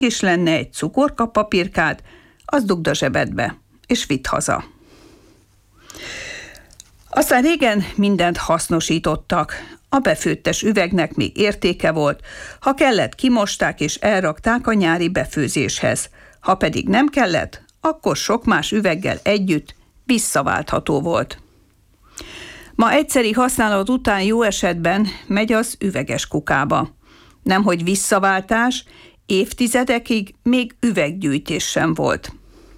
és lenne egy cukorkapapírkád, azt dugd a zsebedbe, és vidd haza. Aztán régen mindent hasznosítottak. A befőttes üvegnek még értéke volt, ha kellett, kimosták és elrakták a nyári befőzéshez. Ha pedig nem kellett, akkor sok más üveggel együtt visszaváltható volt. Ma egyszeri használat után jó esetben megy az üveges kukába. Nemhogy visszaváltás, évtizedekig még üveggyűjtés sem volt.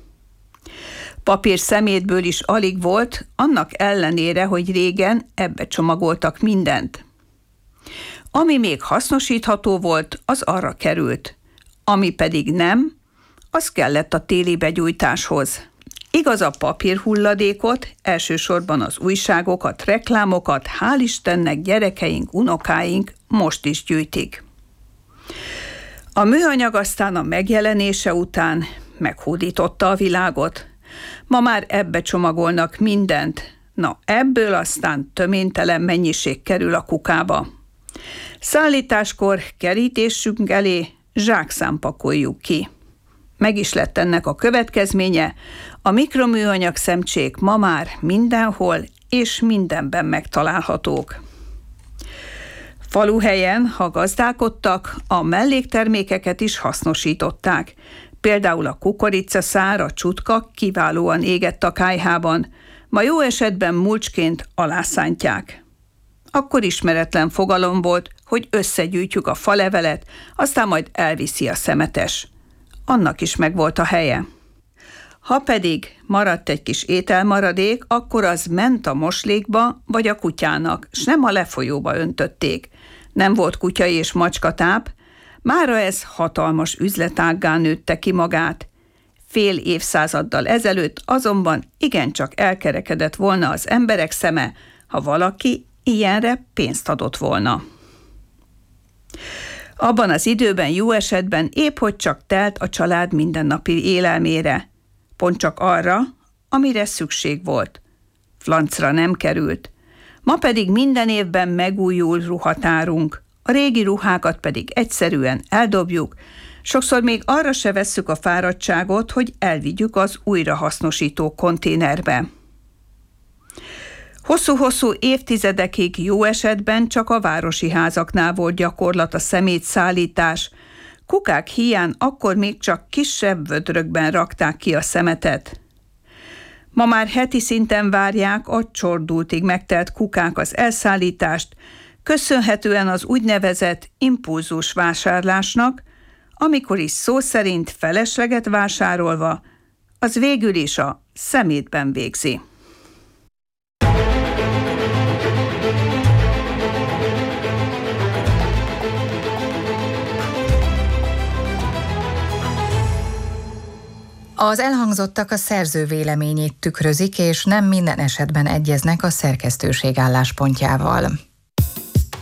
Papír szemétből is alig volt, annak ellenére, hogy régen ebbe csomagoltak mindent. Ami még hasznosítható volt, az arra került. Ami pedig nem, az kellett a téli begyújtáshoz. Igaz, a papírhulladékot, elsősorban az újságokat, reklámokat, hál' Istennek gyerekeink, unokáink most is gyűjtik. A műanyag aztán a megjelenése után meghódította a világot. Ma már ebbe csomagolnak mindent, na ebből aztán töménytelen mennyiség kerül a kukába. Szállításkor kerítésünk elé zsákszám pakoljuk ki. Meg is lett ennek a következménye, a mikroműanyag szemcsék ma már mindenhol és mindenben megtalálhatók. Faluhelyen, ha gazdálkodtak, a melléktermékeket is hasznosították. Például a kukoricaszár, a csutka kiválóan égett a kályhában, ma jó esetben mulcsként alászántják. Akkor ismeretlen fogalom volt, hogy összegyűjtjük a falevelet, aztán majd elviszi a szemetes. Annak is megvolt a helye. Ha pedig maradt egy kis ételmaradék, akkor az ment a moslékba vagy a kutyának, s nem a lefolyóba öntötték. Nem volt kutya és macskatáp, mára ez hatalmas üzletággá nőtte ki magát. Fél évszázaddal ezelőtt azonban igencsak elkerekedett volna az emberek szeme, ha valaki ilyenre pénzt adott volna. Abban az időben jó esetben épp hogy csak telt a család mindennapi élelmére. Pont csak arra, amire szükség volt. Flancra nem került. Ma pedig minden évben megújul ruhatárunk, a régi ruhákat pedig egyszerűen eldobjuk, sokszor még arra se vesszük a fáradtságot, hogy elvigyük az újrahasznosító konténerbe. Hosszú-hosszú évtizedekig jó esetben csak a városi házaknál volt gyakorlat a szemétszállítás. Kukák híján akkor még csak kisebb vödrökben rakták ki a szemetet. Ma már heti szinten várják a csordultig megtelt kukák az elszállítást, köszönhetően az úgynevezett impulzus vásárlásnak, amikor is szó szerint felesleget vásárolva, az végül is a szemétben végzi. Az elhangzottak a szerző véleményét tükrözik, és nem minden esetben egyeznek a szerkesztőség álláspontjával.